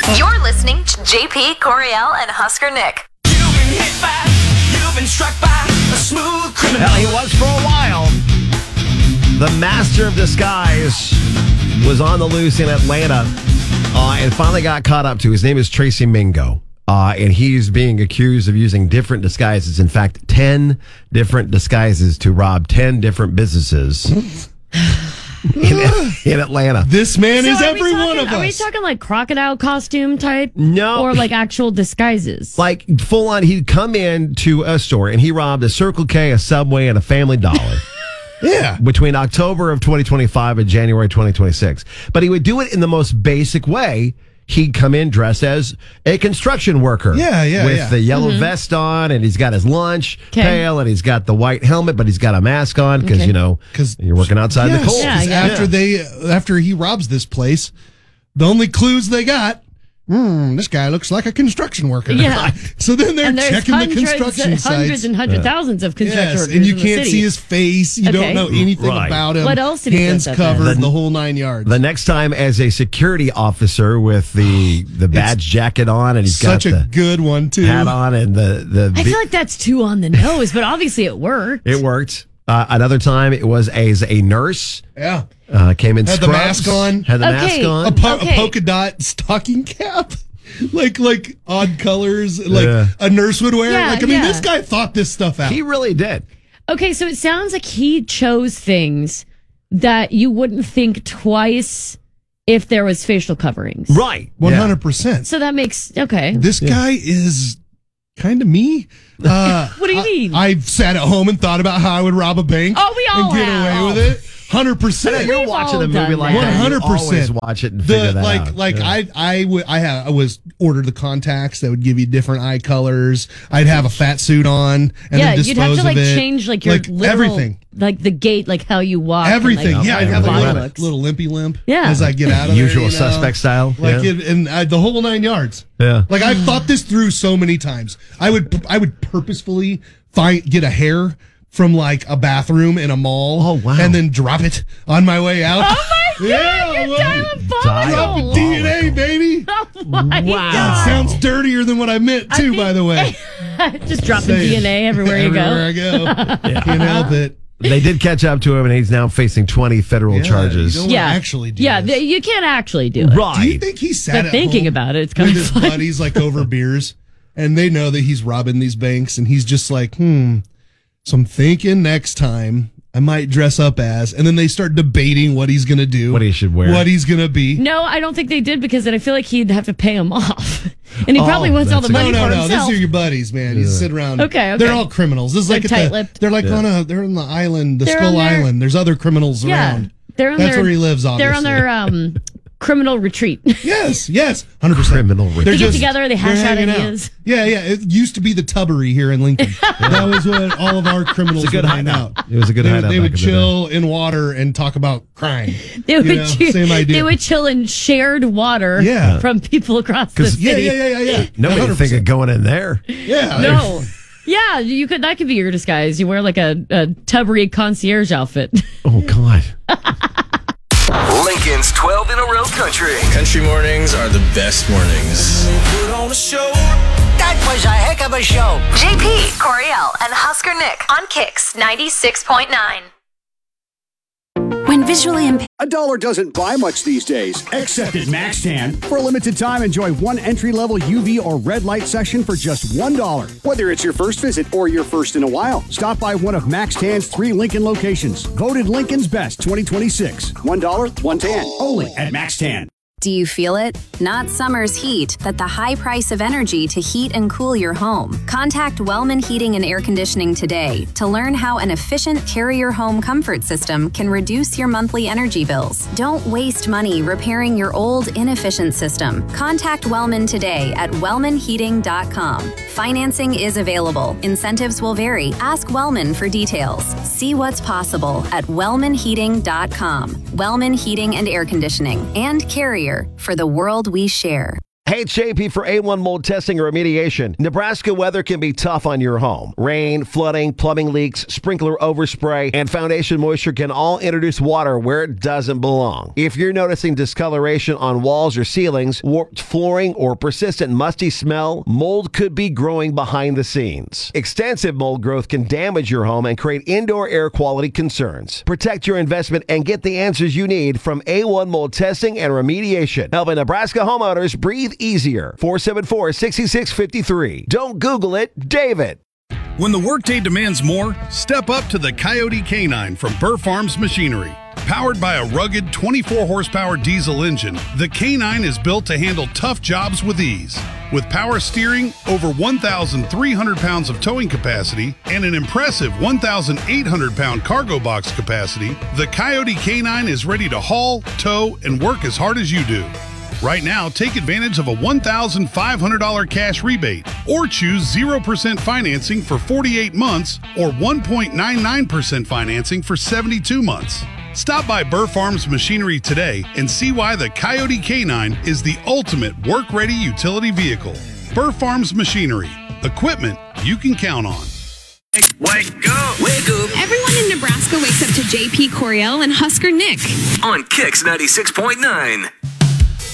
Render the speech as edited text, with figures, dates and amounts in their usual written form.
You're listening to JP, Coriel, and Husker Nick. You've been hit by, you've been struck by a smooth criminal. Well, he was for a while. The master of disguise was on the loose in Atlanta and finally got caught up to. His name is Tracy Mingo. And he's being accused of using different disguises. In fact, 10 different disguises to rob 10 different businesses in Atlanta. This man is every one of us. Are we talking like crocodile costume type? No. Or like actual disguises? Like full on, he'd come in to a store and he robbed a Circle K, a Subway, and a Family Dollar. Yeah. Between October of 2025 and January 2026. But he would do it in the most basic way. He'd come in dressed as a construction worker. With the yellow vest on, and he's got his lunch pail, and he's got the white helmet, but he's got a mask on because, because you're working outside the cold. After he robs this place, the only clues they got, this guy looks like a construction worker. Yeah. So then they're checking the construction sites. Hundreds and hundred thousands of construction workers and you in the can't city. see his face. You don't know anything about him. What else did he Hands dress up covered, as? the whole 9 yards. The next time as a security officer with the badge jacket on, and he's got such a good one too. Hat on, and the I feel like that's too on the nose, but obviously it worked. It worked. Another time it was as a nurse. Yeah. Came in Had scrubs, the mask on. Had the mask on. A polka dot stocking cap. Like odd colors, like a nurse would wear. Yeah, this guy thought this stuff out. He really did. Okay, so it sounds like he chose things that you wouldn't think twice if there was facial coverings. Right. 100%. So that makes, This guy is kind of me. What do you mean? I've sat at home and thought about how I would rob a bank. Oh, we all and get have. away with it. 100%. You're watching a movie like that. 100%. You always watch it and figure that out. I was ordered the contacts that would give you different eye colors. I'd have a fat suit on and then dispose you'd have to of it. change your literal, everything. Like the gait, like how you walk. Everything. And, I'd have body a looks. little limpy limp Yeah. as I get out of Usual there. suspect style. The whole 9 yards. Yeah. Like I've thought this through so many times. I would purposefully get a hair from like a bathroom in a mall. Oh, wow. And then drop it on my way out. Oh my God, you're diabolical. DNA, baby. Oh my Wow. That sounds dirtier than what I meant too, by the way. Just dropping DNA everywhere you go. Everywhere I go. Can't help it. They did catch up to him, and he's now facing 20 federal charges. You don't wanna actually do this. You can't actually do it. Right. Do you think he sat But at thinking home about it, it's kind with of his fun. buddies like over beers, and they know that he's robbing these banks, and he's just like, So I'm thinking next time I might dress up as, and then they start debating what he's gonna do, What he should wear. what he's gonna be. No, I don't think they did because then I feel like he'd have to pay him off. And he probably wants all the that's money No, for these himself. are your buddies, man. You sit around. Okay. They're all criminals. This is like tight-lipped. they're like they're on the island, the They're Skull on their- Island. There's other criminals around. They're on That's their, where he lives, They're on obviously. their criminal retreat. Yes, 100%. Criminal retreat. They get together, they hash they're out hanging ideas. Yeah. It used to be the Tubbery here in Lincoln. That was what all of our criminals It's a good would hang hideout. out. It was a good hideout. They back would in the chill in water and talk about crime. They would, same idea. They would chill in shared water from people across the city. Yeah. day. Nobody would think of going in there. Yeah. No. Yeah, you could. That could be your disguise. You wear like a Tubbery concierge outfit. Oh, God. Lincoln's 12 in a row country. Country mornings are the best mornings. Put on a show. That was a heck of a show. JP, Coriel, and Husker Nick on Kicks 96.9. When visually impaired. $1 doesn't buy much these days. Except at MaxTan. For a limited time, enjoy one entry-level UV or red light session for just $1. Whether it's your first visit or your first in a while, stop by one of MaxTan's 3 Lincoln locations. Voted Lincoln's Best 2026. $1, one tan. Only at MaxTan. Do you feel it? Not summer's heat, but the high price of energy to heat and cool your home. Contact Wellman Heating and Air Conditioning today to learn how an efficient Carrier home comfort system can reduce your monthly energy bills. Don't waste money repairing your old, inefficient system. Contact Wellman today at wellmanheating.com. Financing is available. Incentives will vary. Ask Wellman for details. See what's possible at wellmanheating.com. Wellman Heating and Air Conditioning and Carrier for the world we share. Hey, it's JP for A1 mold testing and remediation. Nebraska weather can be tough on your home. Rain, flooding, plumbing leaks, sprinkler overspray, and foundation moisture can all introduce water where it doesn't belong. If you're noticing discoloration on walls or ceilings, warped flooring, or persistent musty smell, mold could be growing behind the scenes. Extensive mold growth can damage your home and create indoor air quality concerns. Protect your investment and get the answers you need from A1 mold testing and remediation. Helping Nebraska homeowners breathe easier. 474-6653. Don't Google it, David. When the workday demands more, step up to the Coyote K9 from Burr Farms Machinery. Powered by a rugged 24 horsepower diesel engine, the K9 is built to handle tough jobs with ease. With power steering, over 1,300 pounds of towing capacity, and an impressive 1,800 pound cargo box capacity, the Coyote K9 is ready to haul, tow, and work as hard as you do. Right now, take advantage of a $1,500 cash rebate or choose 0% financing for 48 months or 1.99% financing for 72 months. Stop by Burr Farms Machinery today and see why the Coyote K9 is the ultimate work-ready utility vehicle. Burr Farms Machinery. Equipment you can count on. Wake up! Wake up! Everyone in Nebraska wakes up to JP Coriel and Husker Nick. On Kicks 96.9.